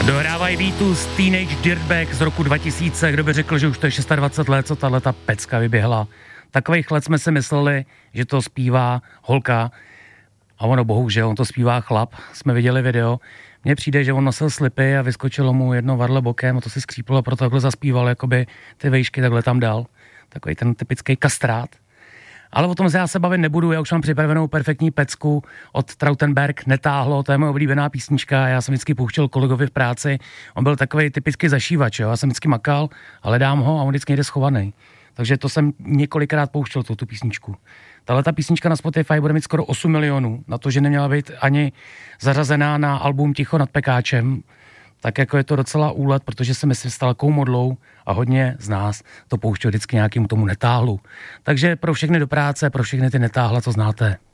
Dohrávají Beatles Teenage Dirtbag z roku 2000. Kdo by řekl, že už to je 26 let, co tahleta pecka vyběhla. Takových let jsme si mysleli, že to zpívá holka a ono bohužel, on to zpívá chlap. Jsme viděli video. Mně přijde, že on nosil slipy a vyskočilo mu jedno varle bokem a to si skříplo a proto takhle zaspíval, jakoby ty vejšky takhle tam dal. Takový ten typický kastrát. Ale o tom se já se bavit nebudu, já už mám připravenou perfektní pecku od Trautenberg, Netáhlo, to je moje oblíbená písnička, já jsem vždycky pouštěl kolegovi v práci, on byl takový typický zašívač, jo? Já jsem vždycky makal, ale dám ho a on vždycky jde schovaný. Takže to jsem několikrát pouštěl, tu písničku. Tahle ta písnička na Spotify bude mít skoro 8 milionů, na to, že neměla být ani zařazená na album Ticho nad Pekáčem, tak jako je to docela úlet, protože se myslím stal takovou modlou a hodně z nás to pouštěl vždycky nějakým tomu Netáhlu. Takže pro všechny do práce, pro všechny ty Netáhla, co znáte.